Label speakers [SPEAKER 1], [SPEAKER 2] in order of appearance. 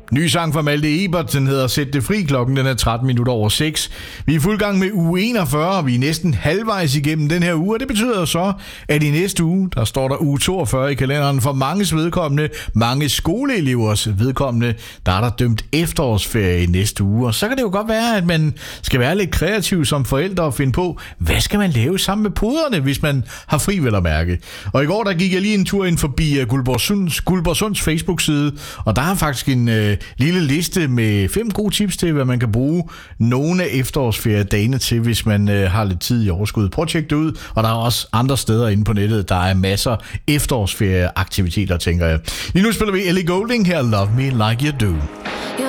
[SPEAKER 1] Ny sang fra Malte Ebert, den hedder Sæt det fri. Klokken den er 13 minutter over 6. Vi er fuld gang med uge 41, og vi er næsten halvvejs igennem den her uge, og det betyder så, at i næste uge, der står der uge 42 i kalenderen for manges vedkommende, mange skoleelevers vedkommende, der er der dømt efterårsferie i næste uge, og så kan det jo godt være, at man skal være lidt kreativ som forældre og finde på, hvad skal man lave sammen med poderne, hvis man har fri, vel at mærke. Og i går, der gik jeg lige en tur ind forbi Guldborgsunds Facebook-side, og der er faktisk en lille liste med 5 gode tips til, hvad man kan bruge nogle af efterårsferiedagene til, hvis man har lidt tid i overskud. Prøv at tjekke det ud, og der er også andre steder inde på nettet, der er masser efterårsferieaktiviteter, tænker jeg. Lige nu spiller vi Ellie Goulding her, Love Me Like You Do.